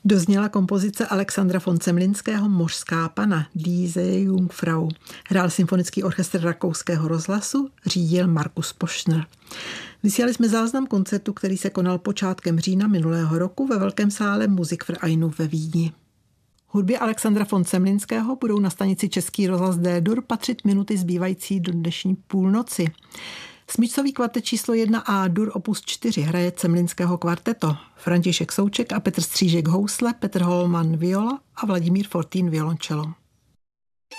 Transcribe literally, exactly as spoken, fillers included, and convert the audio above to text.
Dozněla kompozice Alexandra von Zemlinského Mořská pana, Diese Jungfrau. Hrál symfonický orchestr Rakouského rozhlasu, řídil Markus Poschner. Vysílali jsme záznam koncertu, který se konal počátkem října minulého roku ve velkém sále Musikvereinu ve Vídni. Hudbě Alexandra von Zemlinského budou na stanici Český rozhlas D-dur patřit minuty zbývající do dnešní půlnoci. Smyčcový kvartet číslo jedna A dur opus čtyři hraje Zemlinského kvarteto. František Souček a Petr Střížek housle, Petr Holman viola a Vladimír Fortín violoncello.